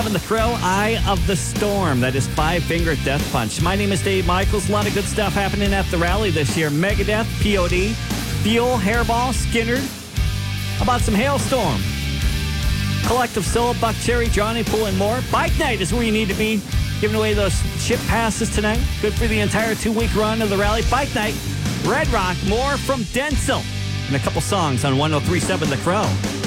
The Crow, Eye of the Storm. That is Five Finger Death Punch. My name is Dave Michaels. A lot of good stuff happening at the rally this year. Megadeth, POD, Fuel, Hairball, Skynyrd. How about some Hailstorm? Collective Soul, Buck Cherry, Johnny Pool, and more. Bike Night is where you need to be. Giving away those chip passes tonight. Good for the entire 2-week run of the rally. Bike Night, Red Rock, more from Denzel. And a couple songs on 103.7 The Crow.